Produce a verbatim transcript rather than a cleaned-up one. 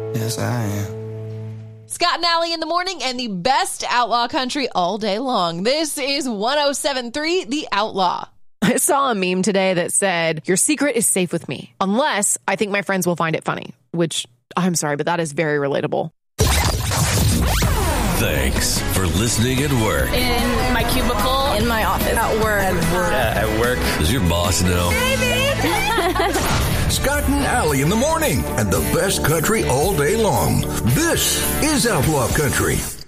Yes, I am. Scott and Allie in the morning and the best outlaw country all day long. This is one oh seven point three The Outlaw. I saw a meme today that said, your secret is safe with me, unless I think my friends will find it funny, which I'm sorry, but that is very relatable. Thanks for listening at work. In my cubicle. In my office. At work. At work. Yeah, at work. Does your boss know? Scott and Allie in the morning and the best country all day long. This is Outlaw Country.